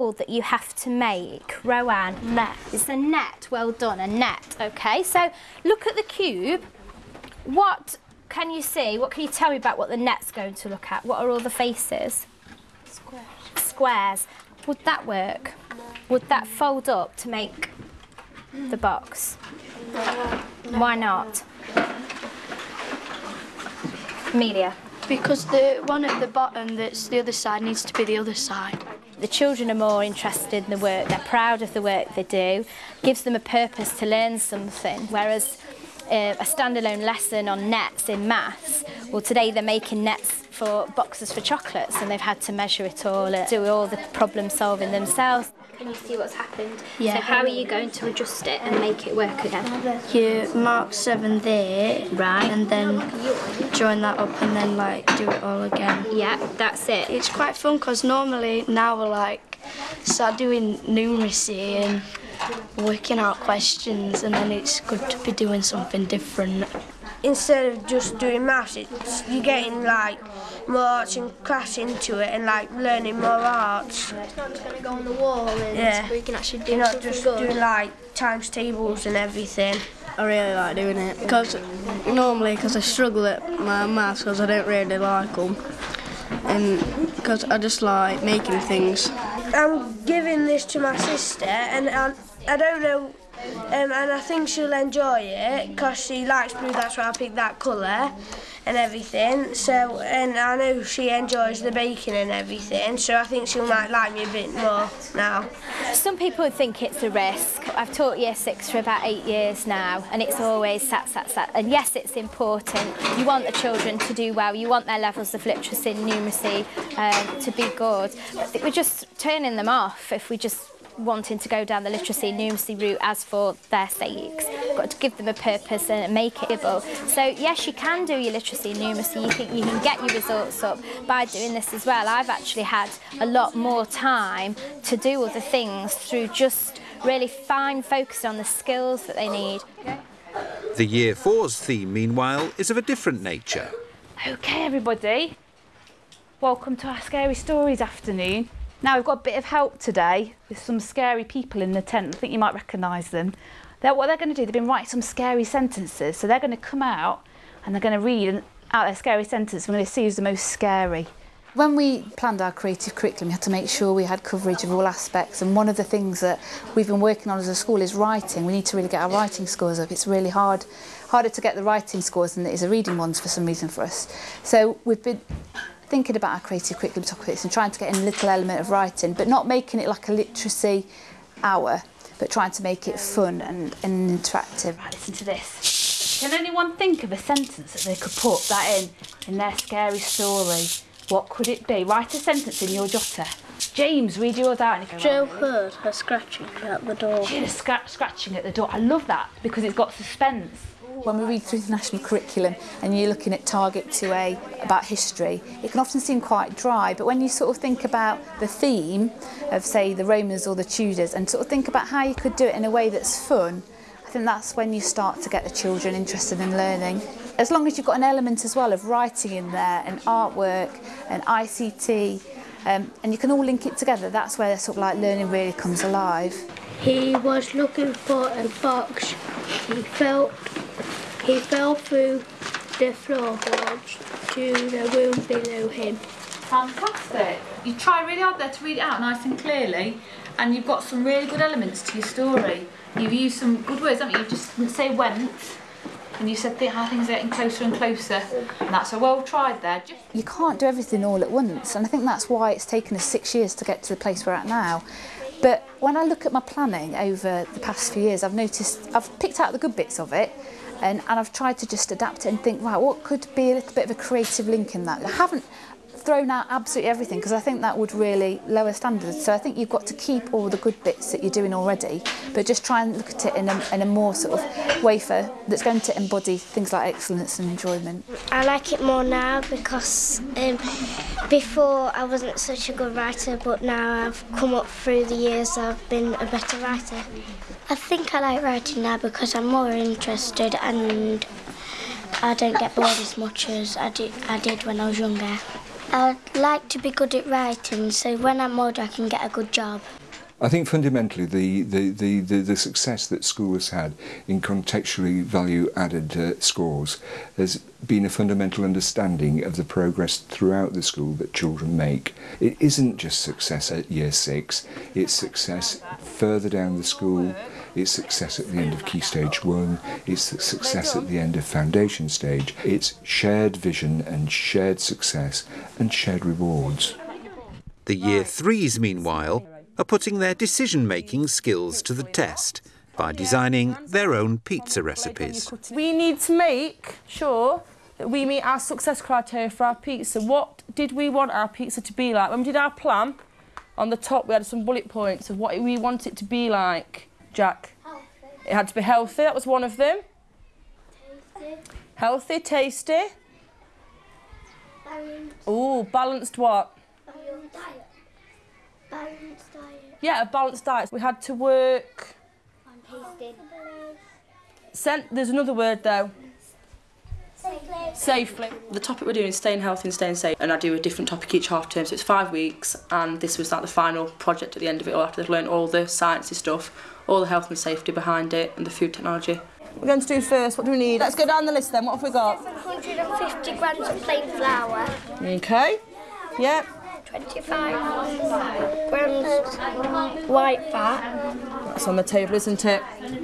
told that you have to make, Rowan? Net. It's a net, well done, a net. Okay, so look at the cube. What can you see? What can you tell me about what the net's going to look at? What are all the faces? Squares. Squares. Would that work? No. Would that fold up to make the box? No. Why not? Amelia? Because the one at the bottom that's the other side needs to be the other side. The children are more interested in the work, they're proud of the work they do, gives them a purpose to learn something, whereas a standalone lesson on nets in maths, well today they're making nets for boxes for chocolates and they've had to measure it all and do all the problem solving themselves. Can you see what's happened? Yeah. So how are you going to adjust it and make it work again? You mark 7 there, Right. and then join that up and then like do it all again. Yeah, that's it. It's quite fun because normally now we're like start doing numeracy and working out questions, and then it's good to be doing something different. Instead of just doing maths, you're getting like more arts and crafts into it and like learning more arts. It's not just going to go on the wall and Yeah. we can actually do You're not something just good. doing like times tables and everything. I really like doing it because I struggle at my maths because I don't really like them, and because I just like making things. I'm giving this to my sister and I don't know, and I think she'll enjoy it because she likes blue, that's why I picked that colour and everything. So, and I know she enjoys the baking and everything, so I think she might like me a bit more now. Some people would think it's a risk. I've taught Year 6 for about 8 years now, and it's always sat. And yes, it's important. You want the children to do well. You want their levels of literacy and numeracy to be good. But I think we're just turning them off if we just wanting to go down the literacy and numeracy route as for their sakes. You've got to give them a purpose and make it able. So yes, you can do your literacy and numeracy. You can get your results up by doing this as well. I've actually had a lot more time to do other things through just really fine focus on the skills that they need. The Year 4's theme, meanwhile, is of a different nature. OK, everybody, welcome to our Scary Stories afternoon. Now, we've got a bit of help today with some scary people in the tent. I think you might recognise them. What they're going to do, they've been writing some scary sentences, so they're going to come out and they're going to read out their scary sentence. We're going to see who's the most scary. When we planned our creative curriculum, we had to make sure we had coverage of all aspects, and one of the things that we've been working on as a school is writing. We need to really get our writing scores up. It's really harder to get the writing scores than it is the reading ones for some reason for us. So we've been thinking about our creative curriculum topics and trying to get in a little element of writing, but not making it like a literacy hour, but trying to make it fun and interactive. Right, listen to this. Can anyone think of a sentence that they could put that in their scary story? What could it be? Write a sentence in your jotter. James, read yours out. Joe heard her scratching at the door. She heard her scratching at the door. I love that because it's got suspense. When we read through the national curriculum and you're looking at Target 2A about history, it can often seem quite dry, but when you sort of think about the theme of, say, the Romans or the Tudors and sort of think about how you could do it in a way that's fun, I think that's when you start to get the children interested in learning. As long as you've got an element as well of writing in there and artwork and ICT, and you can all link it together, that's where sort of like learning really comes alive. He was looking for a box. He fell through the floorboards to the room below him. Fantastic. You try really hard there to read it out nice and clearly, and you've got some really good elements to your story. You've used some good words, haven't you? You just say went, and you said how things are getting closer and closer, and that's a well tried there. You can't do everything all at once, and I think that's why it's taken us 6 years to get to the place we're at now. But when I look at my planning over the past few years, I've noticed I've picked out the good bits of it, and I've tried to just adapt it and think, right, what could be a little bit of a creative link in that? I haven't thrown out absolutely everything because I think that would really lower standards. So I think you've got to keep all the good bits that you're doing already, but just try and look at it in a more sort of way that's going to embody things like excellence and enjoyment. I like it more now because before I wasn't such a good writer, but now I've come up through the years, I've been a better writer. I think I like writing now because I'm more interested and I don't get bored as much as I did when I was younger. I'd like to be good at writing, so when I'm older I can get a good job. I think fundamentally the success that school has had in contextually value-added scores has been a fundamental understanding of the progress throughout the school that children make. It isn't just success at year 6, it's success further down the school, it's success at the end of Key Stage 1, it's success at the end of Foundation Stage. It's shared vision and shared success and shared rewards. The Year 3s, meanwhile, are putting their decision-making skills to the test by designing their own pizza recipes. We need to make sure that we meet our success criteria for our pizza. What did we want our pizza to be like? When we did our plan, on the top we had some bullet points of what we want it to be like. Jack? Healthy. It had to be healthy, that was one of them. Tasty. Healthy, tasty. Balanced. Ooh, balanced what? Diet. Balanced diet. Yeah, a balanced diet. We had to work... Tasty. There's another word though. Safely. Safely. The topic we're doing is staying healthy and staying safe, and I do a different topic each half term, so it's 5 weeks, and this was like the final project at the end of it all, after they've learned all the sciencey stuff, all the health and safety behind it, and the food technology. We're going to do first, what do we need? Let's go down the list then, what have we got? 150 grams of plain flour. Okay, yeah. 25 grams white fat. That's on the table, isn't it?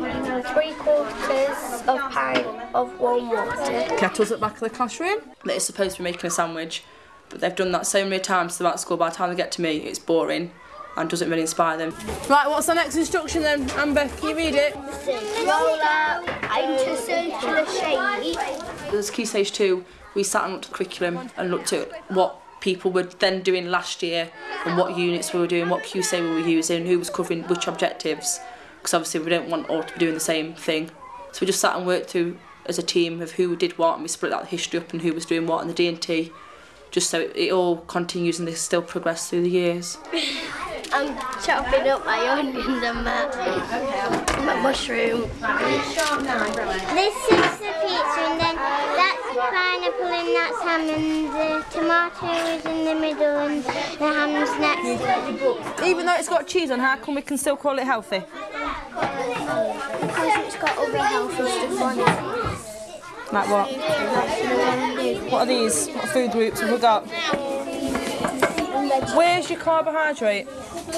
3/4 of pint of warm water. Kettle's at the back of the classroom. They're supposed to be making a sandwich, but they've done that so many times throughout school, by the time they get to me, it's boring and doesn't really inspire them. Right, what's the next instruction then, Amber? Can you read it? Roll out into circular shape. As Key Stage 2, we sat and looked at the curriculum and looked at what people were then doing last year and what units we were doing, what QC we were using, who was covering which objectives, because obviously we don't want all to be doing the same thing. So we just sat and worked through as a team of who did what, and we split that history up and who was doing what in the D&T, just so it all continues and they still progress through the years. I'm chopping up my onions and my mushroom. This is the pizza, and then that's the pineapple and that's ham, and the tomato is in the middle and the ham's next. Even though it's got cheese on, how come we can still call it healthy? Because it's got other healthy stuff on it. Like what? What are these? What food groups have we got? Where's your carbohydrate?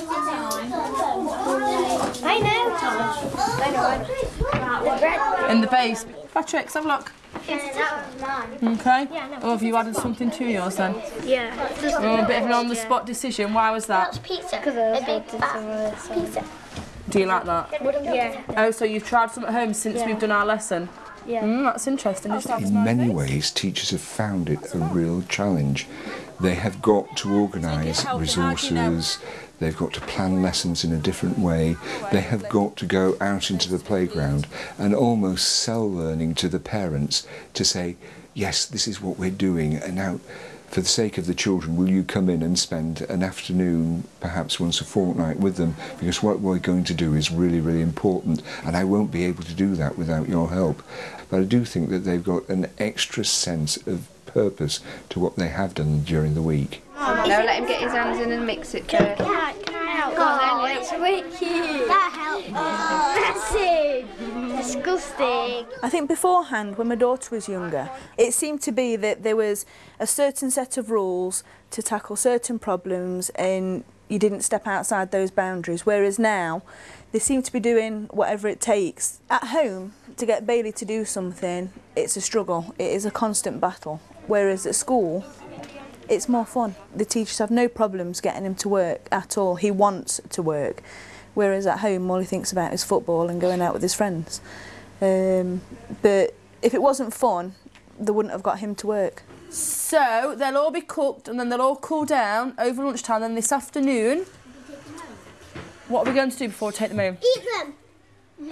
I know, Thomas. I know. The bread. In the base. Patrick, let's have a look. Okay. Oh, have you added something to yours then? Yeah. Oh, a bit of an on-the-spot decision. Why was that? That's pizza. A big fat pizza. Do you like that? Yeah. Oh, so you've tried some at home since we've done our lesson? Yeah. That's interesting. In many ways, teachers have found it a real challenge. They have got to organise resources, they've got to plan lessons in a different way, they have got to go out into the playground and almost sell learning to the parents to say, yes, this is what we're doing, and now, for the sake of the children, will you come in and spend an afternoon, perhaps once a fortnight, with them, because what we're going to do is really, really important, and I won't be able to do that without your help. But I do think that they've got an extra sense of purpose to what they have done during the week. No, let him get his hands in and mix it first. Can I help? Oh, it's wicked. That helps. That's disgusting. I think beforehand, when my daughter was younger, it seemed to be that there was a certain set of rules to tackle certain problems and you didn't step outside those boundaries, whereas now they seem to be doing whatever it takes. At home, to get Bailey to do something, it's a struggle, it is a constant battle, whereas at school, it's more fun. The teachers have no problems getting him to work at all. He wants to work, whereas at home all he thinks about is football and going out with his friends. But if it wasn't fun, they wouldn't have got him to work. So they'll all be cooked and then they'll all cool down over lunchtime. Then this afternoon, what are we going to do before we take them home? Eat them.